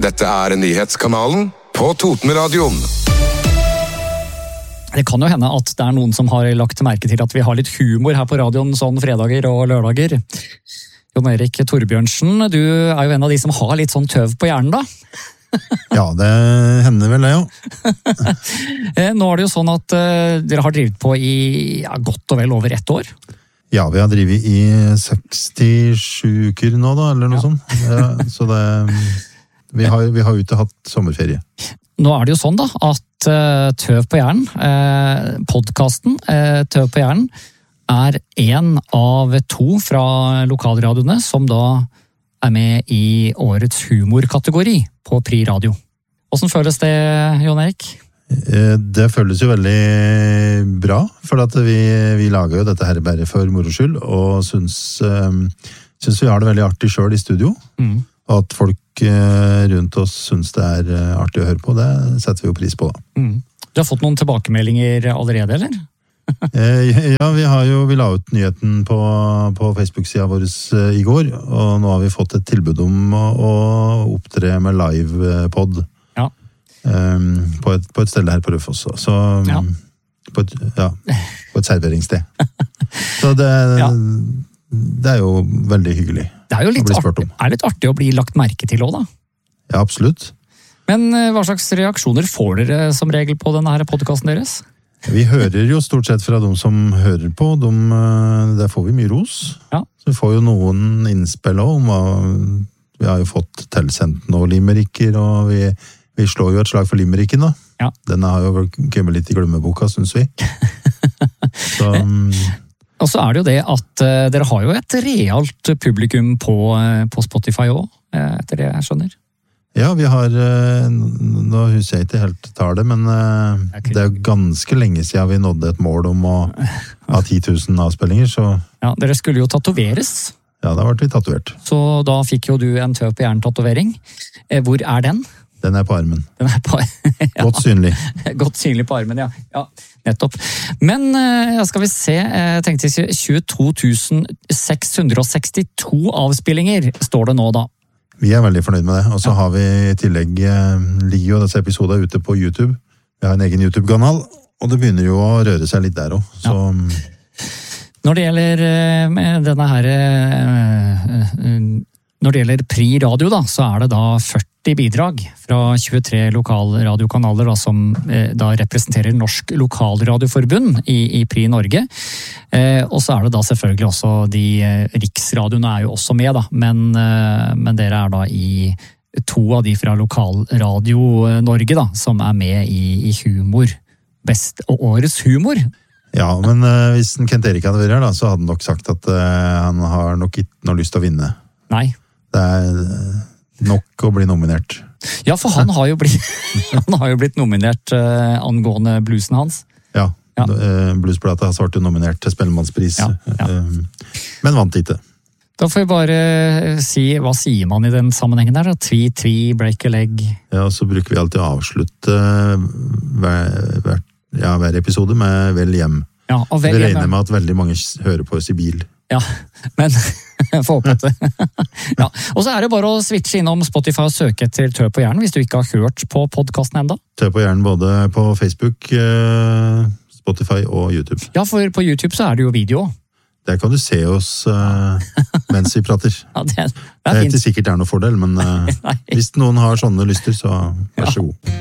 Dette nyhetskanalen på Totenradioen. Det kan jo hende at det noen som har lagt merke til at vi har litt humor her på radioen sånn fredager og lørdager. Jon Erik Torbjørnsen, du jo en av de som har litt sånn tøv på hjernen da. Ja, det hender vel det, ja. Nå det jo sånn at dere har drivet på i godt og vel over 1 år. Ja, vi har drivet i 67 uker nå da, eller noe sånt. Ja, så vi har ute hatt sommerferie. Nå det jo sånn da, at Tøv på hjernen, podcasten Tøv på hjernen, en av 2 fra lokalradioene som da med i årets humorkategori på Pri Radio. Hvordan føles det, Jon Erik? Det føles jo veldig bra, for at vi lager jo dette her bare for moro skyld, og synes vi har det veldig artig selv i studio. Og at folk rundt oss synes det artig å høre på, det setter vi jo pris på da. Du har fått noen tilbakemeldinger allerede, eller? Ja, vi la ut nyheten på Facebook-siden vår i går, og nå har vi fått et tilbud om å opptre med live-pod på et sted her på Rødfoss. Så på et serveringssted. Så det jo veldig hyggelig. Det jo litt artig å bli lagt merke til også, da. Ja, absolutt. Men hva slags reaksjoner får dere som regel på denne her podcasten deres? Vi hører jo stort sett fra de som hører på. Der får vi mye ros. Ja. Så vi får jo noen innspill også. Vi har jo fått tilsendt noen limericker, og vi slår jo et slag for limericken da. Ja. Den har jo kommet litt i glemmeboka, synes vi. Så... Og så det jo det at dere har jo et realt publikum på Spotify også, etter det jeg skjønner. Ja, vi har, nå husker jeg ikke helt tallet, men det jo ganske lenge siden vi nådde et mål om å ha 10 000 avspillinger, så... Ja, dere skulle jo tatoveres. Ja, da ble vi tatovert. Så da fikk jo du en Tøv på hjernen-tatovering. Hvor den? Den på armen. Den på ja. Godt synlig. Godt synlig på armen, ja. Ja, nettopp. Men skal vi se, jeg tenkte 22 662 avspillinger står det nå da. Vi veldig fornøyd med det, og så har vi i tillegg, ligger jo disse episodene ute på YouTube. Vi har en egen YouTube-kanal, og det begynner jo å røre seg litt der også. Så... Ja. Når det gjelder denne her... Når det gjelder Pri Radio da, så det da 40 bidrag fra 23 lokalradiokanaler da, som da representerer Norsk Lokalradioforbund i Pri Norge. Og så det da selvfølgelig også riksradioene jo også med da, men dere da i 2 av de fra Lokalradio Norge da, som med i humor, best og årets humor. Ja, men hvis Kent Erik hadde vært her da, så hadde han nok sagt at han har nok ikke noe lyst til å vinne. Nei. Det nok å bli nominert. Ja, for han har jo blitt nominert angående bluesen hans. Ja. Bluesplata har svart nominert til Spellemannspris, men vant ikke. Da får vi bare si, hva sier man i den sammenhengen der? Tvi, break a leg. Ja, så bruker vi alltid å avslutte hver episode med vel hjem. Ja, og vel hjem. Vi regner med at veldig mange hører på oss i bil. Ja, men jeg får håpe det. Ja. Og så det bare å switche innom Spotify og søke etter Tøv på hjernen hvis du ikke har hørt på podcasten enda. Tøv på hjernen både på Facebook, Spotify og YouTube. Ja, for på YouTube så det jo video. Der kan du se oss mens vi prater. Ja, det er ikke sikkert det noe fordel, men hvis noen har sånne lyster, så vær så god.